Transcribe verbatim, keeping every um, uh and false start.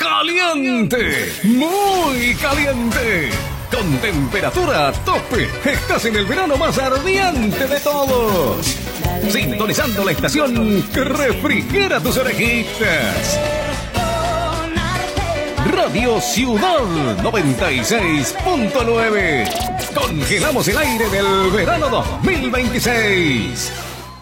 caliente, muy caliente, con temperatura tope. Estás en el verano más ardiente de todos, sintonizando la estación que refrigera tus orejitas. Radio Ciudad noventa y seis punto nueve. Congelamos el aire del verano dos mil veintiséis.